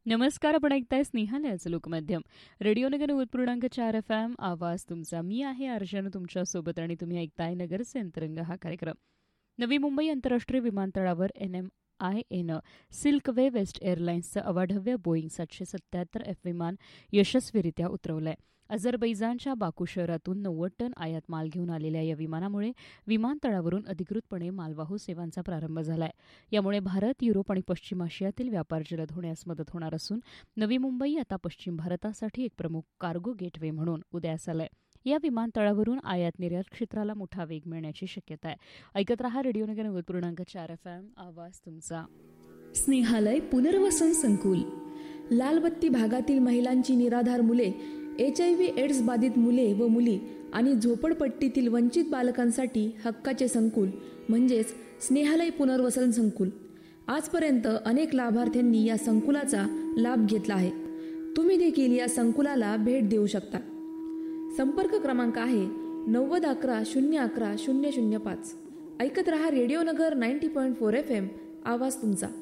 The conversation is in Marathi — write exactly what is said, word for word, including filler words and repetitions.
नमस्कार. आपण ऐकताय स्नेहालयाचं लोकमाध्यम रेडिओ नगर नव्वद पूर्णांक चार एफ एम. आवाज तुमचा. मी आहे अर्जन तुमच्यासोबत आणि तुम्ही ऐकताय नगरचे अंतरंग हा कार्यक्रम. नवी मुंबई आंतरराष्ट्रीय विमानतळावर एन एम आय एनं सिल्कवे वेस्ट एअरलाइन्सचं अवाढव्य बोईंग सातशे सत्याहत्तर एफ विमान यशस्वीरित्या उतरवलंय. अझरबैजानच्या बाकू शहरातून नव्वद टन आयात माल घेऊन आलेल्या या विमानामुळे विमानतळावरून अधिकृतपणे मालवाहू सेवांचा प्रारंभ झालाय. यामुळे भारत, युरोप आणि पश्चिम आशियातील व्यापार जलद होण्यास मदत होणार असून नवी मुंबई आता पश्चिम भारतासाठी एक प्रमुख कार्गो गेटवे म्हणून उदयास आलंय. या विमानतळावरून आयात निर्यात क्षेत्राला मोठा वेग मिळण्याची शक्यता आहे. ऐकत रहा रेडिओ नगर नव्वद पूर्णांक चार एफ एम. आवाज तुमचा. स्नेहालय पुनर्वसन संकुल. लालबत्ती भागातील महिलांची निराधार मुले, एच आय व्ही एड्स बाधित मुले व मुली आणि झोपडपट्टीतील वंचित बालकांसाठी हक्काचे संकुल म्हणजेच स्नेहालय पुनर्वसन संकुल. आजपर्यंत अनेक लाभार्थ्यांनी या संकुलाचा लाभ घेतला आहे. तुम्ही देखील या संकुलाला भेट देऊ शकता. संपर्क क्रमांक आहे नव्वद अकरा शून्य अकरा शून्य शून्य पाच. ऐकत रहा रेडिओ नगर ninety point four F M. आवाज तुमचा.